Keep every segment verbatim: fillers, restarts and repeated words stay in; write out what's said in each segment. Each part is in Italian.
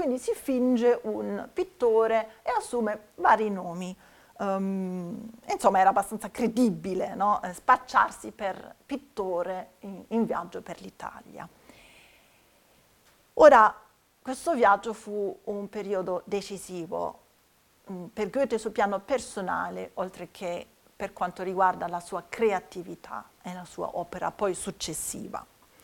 quindi si finge un pittore e assume vari nomi. Um, insomma, era abbastanza credibile, no? Eh, spacciarsi per pittore in, in viaggio per l'Italia. Ora, questo viaggio fu un periodo decisivo mh, per Goethe sul piano personale, oltre che per quanto riguarda la sua creatività e la sua opera poi successiva.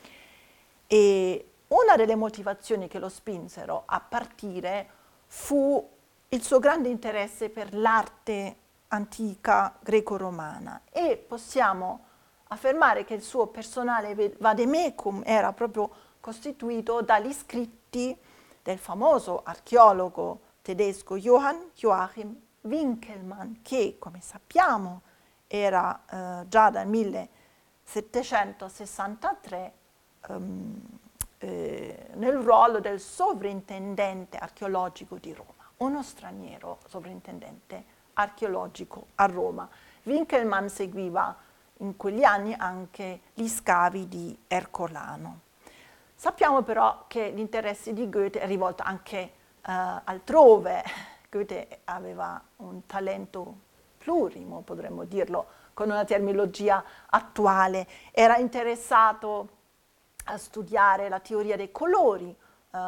E una delle motivazioni che lo spinsero a partire fu il suo grande interesse per l'arte antica greco-romana, e possiamo affermare che il suo personale vademecum era proprio costituito dagli scritti del famoso archeologo tedesco Johann Joachim Winckelmann, che, come sappiamo, era eh, già dal millesettecentosessantatré um, eh, nel ruolo del sovrintendente archeologico di Roma, uno straniero sovrintendente archeologico a Roma. Winckelmann seguiva in quegli anni anche gli scavi di Ercolano. Sappiamo però che l'interesse di Goethe è rivolto anche eh, altrove. Goethe aveva un talento plurimo, potremmo dirlo con una terminologia attuale. Era interessato a studiare la teoria dei colori, eh,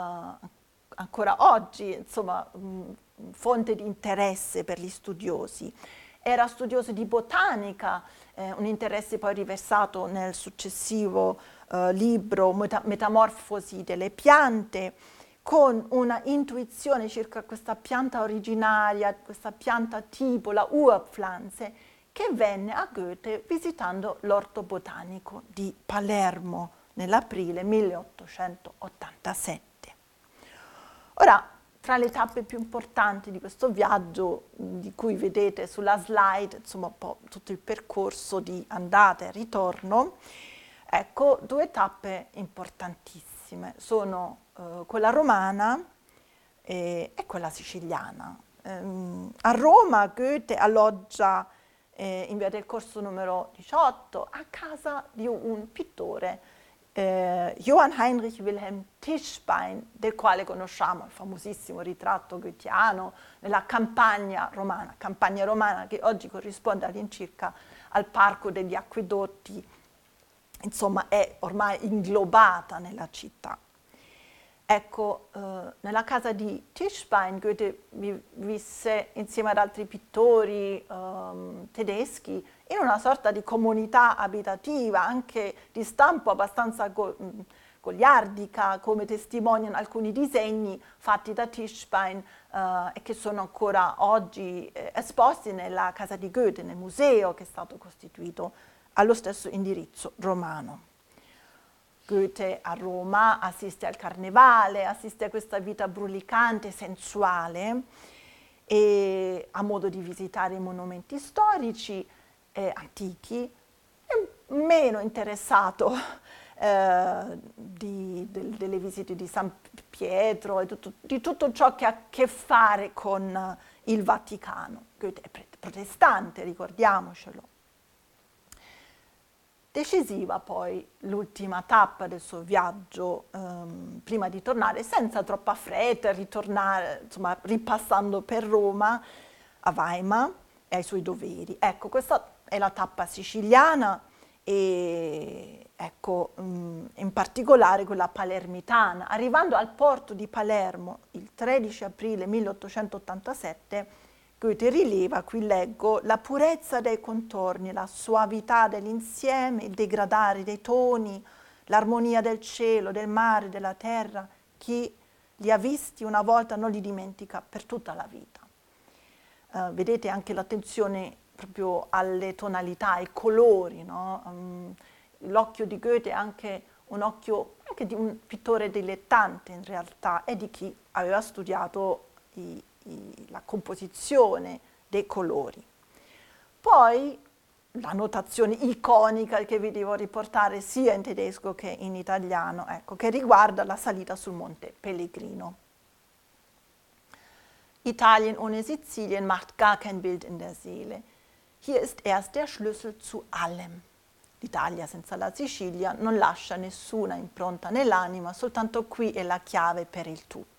ancora oggi, insomma, mh, fonte di interesse per gli studiosi. Era studioso di botanica, eh, un interesse poi riversato nel successivo eh, libro Meta- Metamorfosi delle piante, con una intuizione circa questa pianta originaria, questa pianta tipo, la Urpflanze, che venne a Goethe visitando l'orto botanico di Palermo nell'aprile milleottocentottantasette. Ora, tra le tappe più importanti di questo viaggio, di cui vedete sulla slide, insomma, un po' tutto il percorso di andata e ritorno, ecco, due tappe importantissime. Sono eh, quella romana e, e quella siciliana. Ehm, a Roma Goethe alloggia eh, in via del Corso numero diciotto a casa di un pittore, Eh, Johann Heinrich Wilhelm Tischbein, del quale conosciamo il famosissimo ritratto goetheano nella Campagna romana, Campagna romana che oggi corrisponde all'incirca al Parco degli Acquedotti, insomma è ormai inglobata nella città. Ecco, eh, nella casa di Tischbein Goethe vi, visse insieme ad altri pittori ehm, tedeschi in una sorta di comunità abitativa, anche di stampo abbastanza go goliardica, come testimoniano alcuni disegni fatti da Tischbein eh, e che sono ancora oggi eh, esposti nella casa di Goethe, nel museo che è stato costituito allo stesso indirizzo romano. Goethe a Roma assiste al carnevale, assiste a questa vita brulicante, sensuale, e ha modo di visitare i monumenti storici eh, antichi, è meno interessato eh, di, del, delle visite di San Pietro e tutto, di tutto ciò che ha a che fare con il Vaticano. Goethe è protestante, ricordiamocelo. Decisiva poi l'ultima tappa del suo viaggio, ehm, prima di tornare senza troppa fretta, ritornare, insomma, ripassando per Roma, a Weimar e ai suoi doveri. Ecco, questa è la tappa siciliana e ecco, mh, in particolare quella palermitana. Arrivando al porto di Palermo il tredici aprile milleottocentottantasette, Goethe rileva, qui leggo, la purezza dei contorni, la soavità dell'insieme, il degradare dei toni, l'armonia del cielo, del mare, della terra. Chi li ha visti una volta non li dimentica per tutta la vita. Uh, vedete anche l'attenzione proprio alle tonalità, ai colori, no? Um, l'occhio di Goethe è anche un occhio anche di un pittore dilettante in realtà, e di chi aveva studiato i la composizione dei colori. Poi la notazione iconica che vi devo riportare sia in tedesco che in italiano, ecco, che riguarda la salita sul Monte Pellegrino. Italien ohne Sizilien macht gar kein Bild in der Seele. Hier ist erst der Schlüssel zu allem. L'Italia senza la Sicilia non lascia nessuna impronta nell'anima, soltanto qui è la chiave per il tutto.